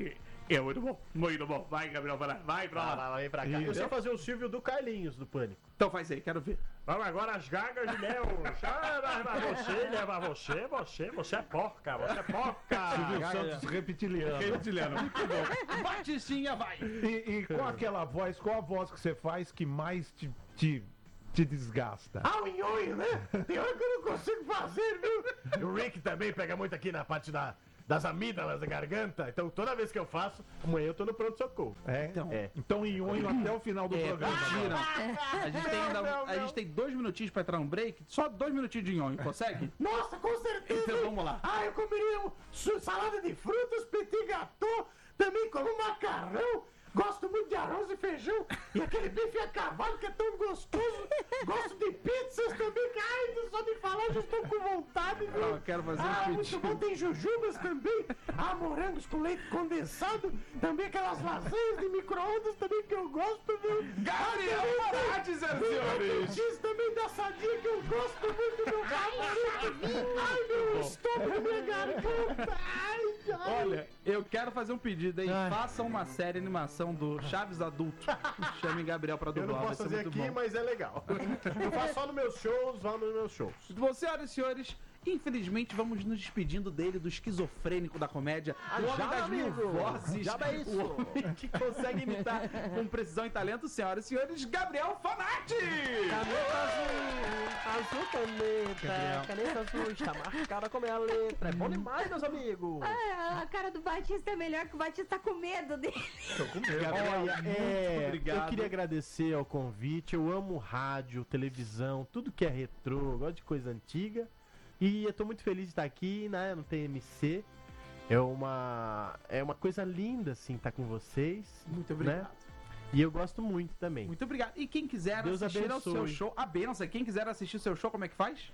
É muito bom, muito bom. Vai, Gabriel, vai, vai pra lá. Vai, vai, vem pra cá. Eu sei fazer o Silvio do Carlinhos, do Pânico. Então faz aí, quero ver. Vamos agora as gagas de mel. Leva você, leva você, você, você é porca, você é porca. Silvio Santos reptiliano. Reptiliano, muito bom. Batistinha, vai. E, e qual aquela voz, qual a voz que você faz que mais te, te, te desgasta? Ah, o nhonho, né? Tem hora que eu não consigo fazer, viu? O Rick também pega muito aqui na parte da, das amígdalas da garganta. Então toda vez que eu faço, amanhã eu tô no pronto-socorro. É? Então, É. Então nhonho até o final do É, programa. mentira. A gente, tem ainda, Não, não, a gente tem dois minutinhos pra entrar um break. Só dois minutinhos de nhonho, consegue? Nossa, com certeza. Então vamos lá. Ah, eu comeria um su- salada de frutas, petit gâteau, também como macarrão. Gosto muito de arroz e feijão. E aquele bife a cavalo que é tão gostoso. Gosto de pizzas também, que ai, só de falar já estou com vontade, viu? Ah, eu quero fazer um Ah, muito pedido. bom, tem jujubas também. Ah, morangos com leite condensado. Também aquelas lasanhas de micro-ondas também que eu gosto, viu? Gabriel Parade, senhoras e senhores. Diz também da sadia que eu gosto muito, meu favorito. Ai, meu estômago, minha garganta. Ai, ai. Olha, eu quero fazer um pedido aí. Faça uma série animação do Chaves Adulto. Chame Gabriel pra Eu dublar. não vai posso ser fazer muito aqui, bom. mas é legal. Eu faço só nos meus shows, vá nos meus shows. Bom, senhoras e senhores, infelizmente vamos nos despedindo dele, do esquizofrênico da comédia, Ah, o homem já, das mil amigo? vozes, Já é isso. o homem que consegue imitar com precisão e talento, senhoras e senhores, Gabriel Fanatti! Caneta azul, azul caneta, Gabriel. caneta azul, está marcada como é a letra. É bom demais, meus amigos. Ah, a cara do Batista é melhor que o Batista tá com medo dele. Tô com medo. Olha, é, muito obrigado. eu queria agradecer ao convite. Eu amo rádio, televisão, tudo que é retrô, eu gosto de coisa antiga. E eu tô muito feliz de estar aqui, né, no T M C. É uma, é uma coisa linda, assim, estar com vocês. Muito obrigado. Né? E eu gosto muito também. Muito obrigado. E quem quiser Deus assistir ao abençoe. seu show, a benção, quem quiser assistir o seu show, como é que faz?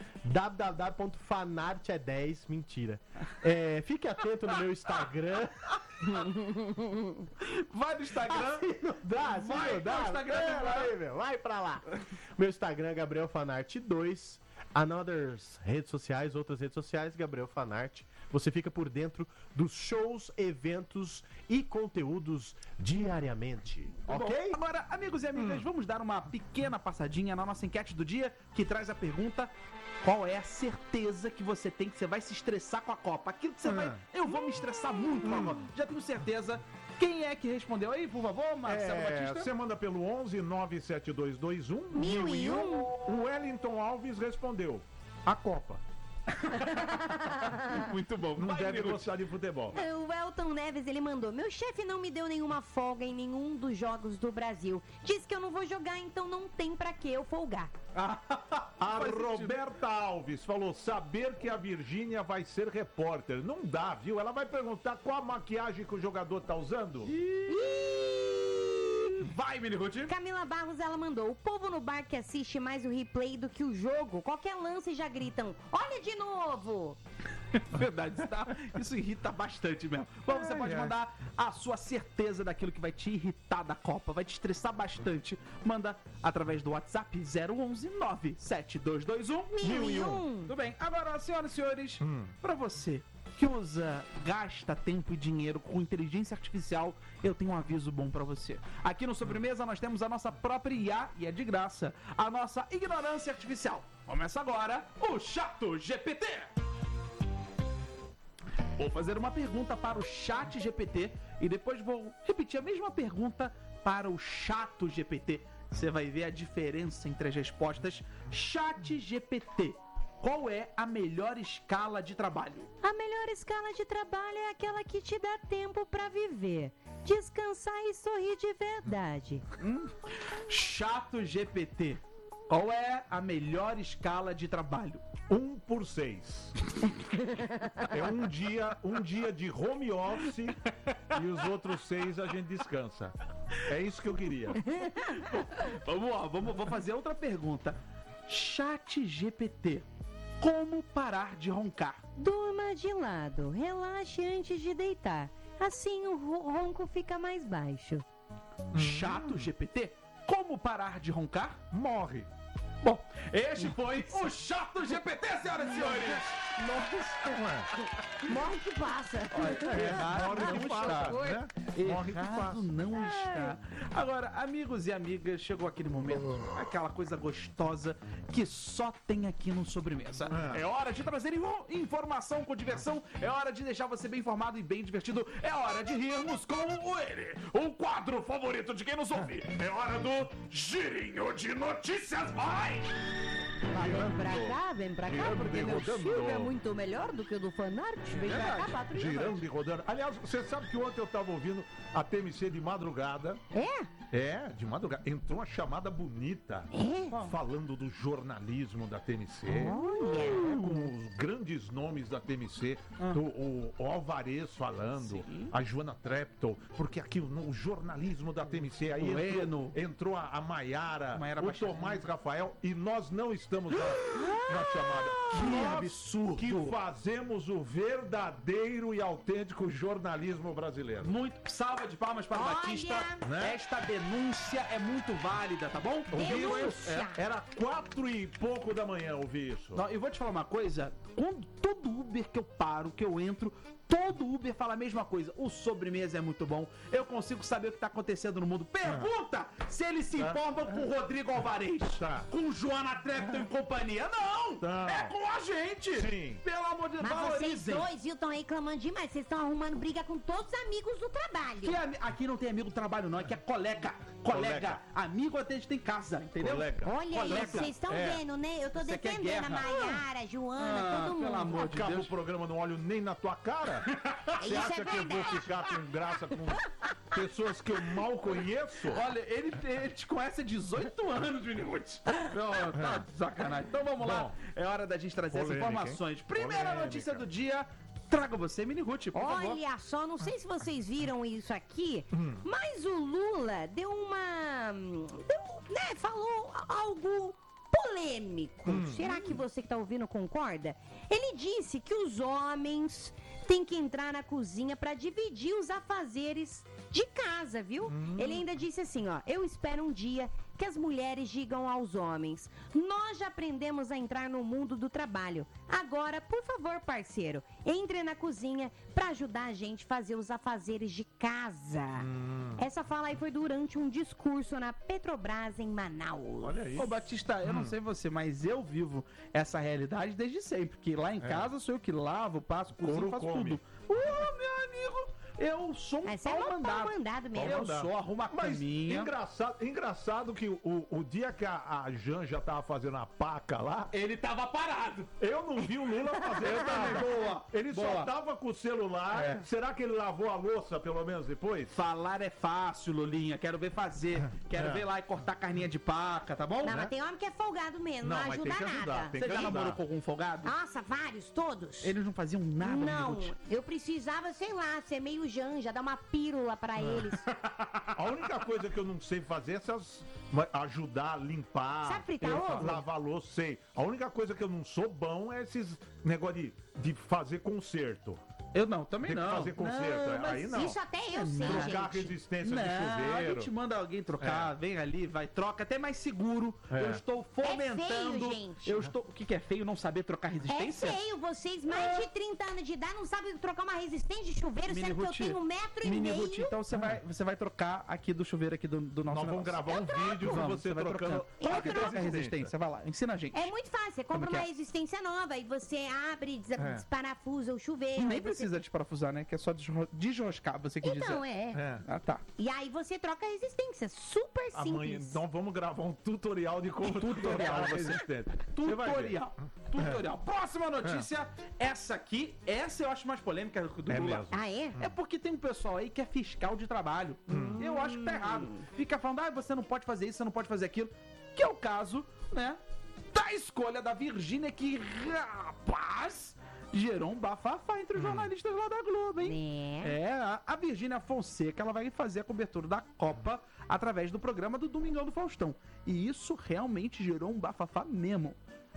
w w w ponto fanart é dez, mentira. É, fique atento no meu Instagram. Vai no Instagram. Assim não dá, assim Vai não dá. no Instagram, Pera vai. aí, meu, vai pra lá. Meu Instagram é Gabriel Fanart dois. Another redes sociais, outras redes sociais, Gabriel Fanart. Você fica por dentro dos shows, eventos e conteúdos diariamente. Ok? Bom, agora, amigos e amigas, vamos dar uma pequena passadinha na nossa enquete do dia, que traz a pergunta: qual é a certeza que você tem que você vai se estressar com a Copa? Aquilo que você vai. Eu vou me estressar muito com a Copa. Já tenho certeza. Quem é que respondeu aí, por favor, Marcelo É, Batista? você manda pelo onze nove sete dois dois um Mil e um. O Wellington Alves respondeu: a Copa. Muito bom. Não Vai, deve Miruti. gostar de futebol. O Elton Neves, ele mandou: meu chefe não me deu nenhuma folga em nenhum dos jogos do Brasil. Diz que eu não vou jogar, então não tem pra que eu folgar. A Faz sentido. Roberta Alves falou: saber que a Virgínia vai ser repórter. Não dá, viu? Ela vai perguntar qual a maquiagem que o jogador tá usando. Vai, Miniruti. Camila Barros, ela mandou: o povo no bar que assiste mais o replay do que o jogo. Qualquer lance já gritam: olha de novo! Verdade, isso, tá- isso irrita bastante mesmo. Bom, você Ai, pode ai. mandar a sua certeza daquilo que vai te irritar da Copa, vai te estressar bastante. Manda através do WhatsApp zero onze nove sete dois dois um Mil e um. Tudo bem, agora, senhoras e senhores, Hum. pra você que usa, gasta tempo e dinheiro com inteligência artificial, eu tenho um aviso bom pra você. Aqui no Sobremesa nós temos a nossa própria I A, e é de graça, a nossa ignorância artificial. Começa agora o Chato G P T. Vou fazer uma pergunta para o Chat G P T e depois vou repetir a mesma pergunta para o Chato G P T. Você vai ver a diferença entre as respostas. Chat G P T, qual é a melhor escala de trabalho? A melhor escala de trabalho é aquela que te dá tempo pra viver, descansar e sorrir de verdade. Hum? Chato G P T, qual é a melhor escala de trabalho? Um por seis. É um dia, um dia de home office e os outros seis a gente descansa. É isso que eu queria. Vamos lá, vamos, vou fazer outra pergunta. Chat G P T, como parar de roncar? Durma de lado, relaxe antes de deitar. Assim o ro- ronco fica mais baixo. Chato G P T, como parar de roncar? Morre. Bom, este foi o Chato G P T, senhoras e senhores! Nossa, morre que passa. Errado morre não que passa, está. né? Morre que Errado passa. não está. Agora, amigos e amigas, chegou aquele momento, aquela coisa gostosa que só tem aqui no Sobremesa. É. É hora de trazer info- informação com diversão, é hora de deixar você bem informado e bem divertido, é hora de rirmos com o ele, o quadro favorito de quem nos ouve. É hora do Girinho de Notícias, vai! Vem pra cá, vem pra cá, girando porque e meu rodando. filme é muito melhor do que o do fanart. Vem pra cá, Verdade. patrulha. Girando e rodando. Aliás, você sabe que ontem eu tava ouvindo a T M C de madrugada. É? É, de madrugada. Entrou uma chamada bonita. É? Falando do jornalismo da T M C. Olha. É, com os grandes nomes da T M C. Do, o, o Alvarez falando. A Joana Treptow. Porque aqui o, o jornalismo da T M C. Aí O entrou, Eno. entrou a, a Maiara, Maiara o Baixarinho. Tomás Rafael. E nós não estamos na, na chamada. Que Nós absurdo. Que fazemos o verdadeiro e autêntico jornalismo brasileiro. Muito salva de palmas para o Olha. Batista. Né? Esta denúncia é muito válida, tá bom? Ouvi Denúncia. isso? É, era quatro e pouco da manhã, ouvi isso. Não, eu vou te falar uma coisa. Quando todo Uber que eu paro, que eu entro, todo Uber fala a mesma coisa. O Sobremesa é muito bom. Eu consigo saber o que tá acontecendo no mundo. Pergunta se eles se importam com o Rodrigo Alvarez. Tá. Com Joana Treptow e companhia. Não! Tá. É com a gente! Sim. Pelo amor de Deus, Mas vocês valorizem. dois, viu, estão reclamando demais. Vocês estão arrumando briga com todos os amigos do trabalho. Que ami- aqui não tem amigo do trabalho, não. Aqui é colega. Colega. Colega. Amigo até a gente tem em casa, entendeu? Colega. Olha aí, Colega. vocês estão É. vendo, né? Eu tô Você quer defendendo a guerra? Maiara, a Joana, Ah, todo mundo. pelo amor de Acaba Deus. o programa, não olho nem na tua cara? Você Isso é acha que eu vou verdade. ficar com graça com pessoas que eu mal conheço? Olha, ele, ele te conhece há dezoito anos, Minute. Não, tá de sacanagem. Então vamos lá. Bom. É hora da gente trazer Polêmica, as informações. hein? Primeira Polêmica. notícia do dia. Traga você, Mini Ruth, por favor. Olha só, não sei se vocês viram isso aqui, Hum. mas o Lula deu uma. Deu, né, falou algo polêmico. Hum. Será que você que tá ouvindo concorda? Ele disse que os homens têm que entrar na cozinha para dividir os afazeres de casa, viu? Hum. Ele ainda disse assim, ó: eu espero um dia que as mulheres digam aos homens: nós já aprendemos a entrar no mundo do trabalho. Agora, por favor, parceiro, entre na cozinha para ajudar a gente a fazer os afazeres de casa. Hum. Essa fala aí foi durante um discurso na Petrobras em Manaus. Olha aí. Ô, Batista, eu não sei você, mas eu vivo essa realidade desde sempre. Que lá em casa sou eu que lavo, passo, cozinho, Couro faço come. tudo. Ô, meu amigo, eu sou um Mas você é pau um mandado. pau mandado mesmo. Eu sou, arrumo a Mas caminha. engraçado, engraçado que o, o dia que a, a Janja tava fazendo a paca lá, Ele tava parado. eu não vi o Lula fazer Eu também, nada. boa, Ele só boa. tava com o celular. É. Será que ele lavou a louça pelo menos depois? Falar é fácil, Lulinha. Quero ver fazer. Quero É. ver lá e cortar carninha de paca, tá bom? Não, Né? mas tem homem que é folgado mesmo, não, Não, mas ajuda tem que ajudar, nada. tem Você que já ajudar. namorou com algum folgado? Nossa, vários, todos. Eles não faziam nada, Não, Minute. eu precisava, sei lá, ser meio janja, dar uma pílula pra eles. A única coisa que eu não sei fazer é essas. ma- ajudar a limpar. Sabe fritar eu- ovo? Lavar louça, sei. A única coisa que eu não sou bom é esses negócio de, de fazer conserto. Eu não, também Tem que não. fazer conserto, Não, mas aí não. Isso até eu sei, Trocar gente. resistência Não, de a chuveiro. gente manda alguém trocar, É. vem ali, vai, troca, até mais seguro. É. Eu estou fomentando. feio, gente. Eu estou. O que, que é feio? Não saber trocar É resistência? feio, vocês, mais de trinta anos de idade, não sabem trocar uma resistência de chuveiro, Mini sendo que eu Ruth, tenho um metro e Mini meio. Ruth, então você vai, você vai trocar aqui do chuveiro aqui do, do nosso Nós vamos negócio. gravar um vídeo com Vamos, você vai trocando. trocando. Eu Troca troco. a resistência, vai lá, ensina a gente. É muito fácil, você compra Como que uma é? resistência nova e você abre, des É. desparafusa o chuveiro. Nem aí você- precisa desparafusar, né? Que é só desro- desroscar, você quis dizer. Então, é. Ah, tá. E aí você troca a resistência, super Amanhã, simples. então vamos gravar um tutorial de como Tutorial, trocar você. resistência. Você vai ver. Tutorial. Tutorial. Próxima notícia. Essa aqui, essa eu acho mais polêmica do do É Lula. mesmo. Ah, é? É porque tem um pessoal aí que é fiscal de trabalho. Eu acho que tá errado. Fica falando, ah, você não pode fazer isso, você não pode fazer aquilo. Que é o caso, né, da escolha da Virgínia, que, rapaz, gerou um bafafá entre os jornalistas lá da Globo, hein? Né? É, a- a Virgínia Fonseca, ela vai fazer a cobertura da Copa através do programa do Domingão do Faustão. E isso realmente gerou um bafafá mesmo.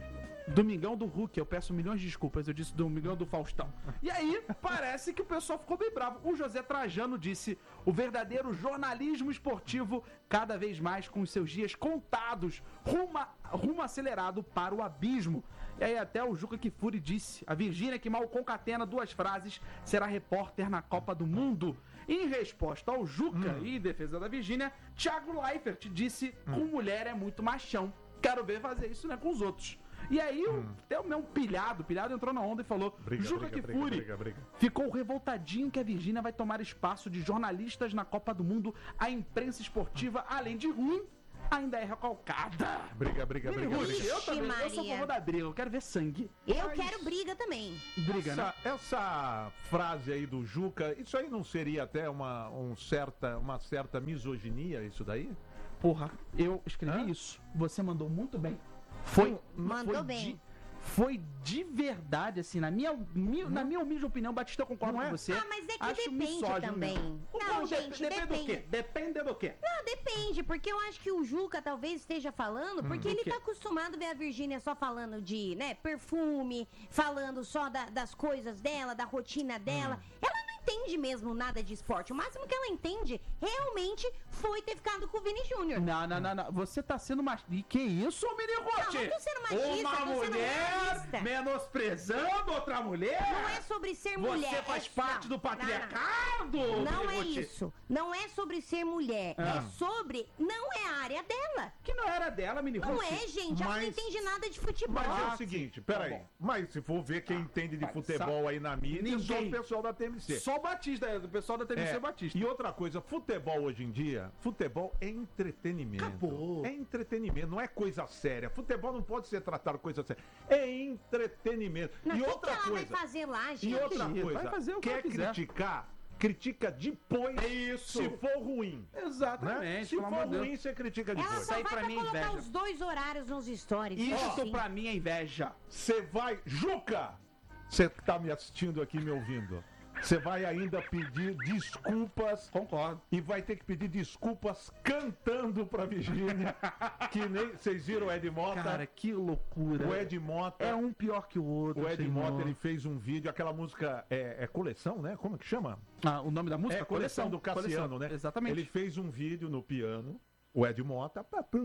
Domingão do Hulk, eu peço milhões de desculpas, eu disse Domingão do Faustão. E aí, parece que o pessoal ficou bem bravo. O José Trajano disse: o verdadeiro jornalismo esportivo, cada vez mais com os seus dias contados, rumo, rumo acelerado para o abismo. E aí até o Juca Kfouri disse: a Virgínia, que mal concatena duas frases, será repórter na Copa do Mundo. Em resposta ao Juca hum. e em defesa da Virgínia, Thiago Leifert disse: hum. com mulher é muito machão. Quero ver fazer isso, né, com os outros. E aí, hum. até o meu pilhado, pilhado entrou na onda e falou: briga, Juca briga, Kfouri briga, briga, briga. ficou revoltadinho que a Virgínia vai tomar espaço de jornalistas na Copa do Mundo. A imprensa esportiva, além de ruim, ainda é recalcada. Briga, briga, briga, Ruth, briga. Eu também, eu sou a favor da briga, eu quero ver sangue. Eu Mas... quero briga também. Briga, essa, né? Essa frase aí do Juca, isso aí não seria até uma, um certa, uma certa misoginia, isso daí? Porra, eu escrevi Hã? isso. Você mandou muito bem. Foi, Mandou foi bem. De, foi de verdade, assim, na minha, minha, na minha humilde opinião, Batista, eu concordo Não é? com você. Ah, mas é que Acho depende misógino também. mesmo. Não, Não, gente, depende depende. do quê? Depende do quê? Não, depende, porque eu acho que o Juca talvez esteja falando, porque Hum, ele quê? tá acostumado a ver a Virgínia só falando de, né, perfume, falando só da- das coisas dela, da rotina dela. Hum. Ela não entende mesmo nada de esporte. O máximo que ela entende realmente foi ter ficado com o Vini Júnior. Não, não, não, não. Você tá sendo machista. E que isso, Minigote? Não, não tô sendo machista, Uma tô sendo mulher realista. menosprezando outra mulher? Não é sobre ser Você mulher. faz é- parte não, do patriarcado, Não, não. Não é Minigote? isso. Não é sobre ser mulher. Ah. É sobre... Não é a área dela. Que não era dela, Minigote. Não é, gente. Ela não Mas- entende nada de futebol. Mas é Ah, o seguinte, peraí. Tá bom. Mas se for ver quem entende de vai, futebol sabe? aí na mídia, é só Ninguém. o pessoal da T M C. Só o Batista, o pessoal da T V C É, Batista. E outra coisa, futebol hoje em dia, futebol é entretenimento. Acabou. É entretenimento, não é coisa séria. Futebol não pode ser tratado coisa séria. É entretenimento. Mas e o que outra que ela coisa. vai fazer lá, gente? E outra Vai coisa, fazer o que quer ela quiser. criticar, critica depois, É isso. se for ruim. Exatamente, Né? Se pelo for amor de Deus. ruim, você critica Ela depois. só aí vai pra pra mim é colocar inveja. os dois horários nos stories. Isso assim. pra mim é inveja. Você vai. Juca! Você que tá me assistindo aqui, me ouvindo. Você vai ainda pedir desculpas. Concordo. E vai ter que pedir desculpas cantando pra Virgínia. Que nem. Vocês viram o Ed Mota? Cara, que loucura. O Ed Mota. É um pior que o outro. O Ed senhor. Mota, ele fez um vídeo, aquela música é, é coleção, né? Como é que chama? Ah, o nome da música? É coleção do Cassiano, Coleção. né? Exatamente. Ele fez um vídeo no piano. O Ed Mota.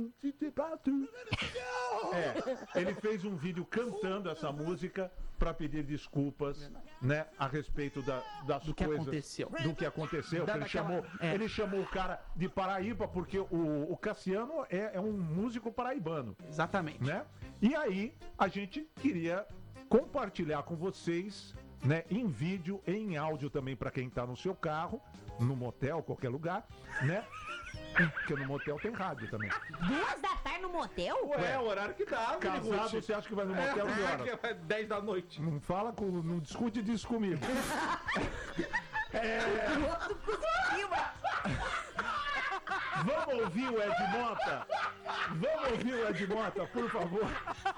É, ele fez um vídeo cantando essa música para pedir desculpas, né, a respeito da, das Do que coisas aconteceu. do que aconteceu. Da- que ele daquela- chamou, é. ele chamou o cara de Paraíba porque o, o Cassiano é, é um músico paraibano, Exatamente. né? E aí a gente queria compartilhar com vocês, né, em vídeo e em áudio também para quem tá no seu carro, no motel, qualquer lugar, né? Porque no motel tem rádio também. Duas da tarde no motel? Ué, é o horário que dá, Casado, Minigote. você acha que vai no motel que horas? É, dez da noite. Não fala com. Não discute disso comigo. O outro conseguiu, Vamos ouvir o Ed Mota? Vamos ouvir o Ed Mota, por favor.